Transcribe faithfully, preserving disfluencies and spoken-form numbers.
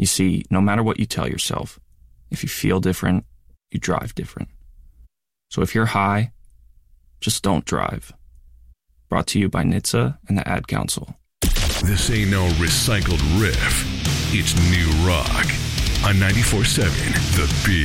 You see, no matter what you tell yourself, if you feel different, you drive different. So if you're high, just don't drive. Brought to you by N H T S A and the Ad Council. This ain't no recycled riff. It's new rock on ninety-four point seven The Beat.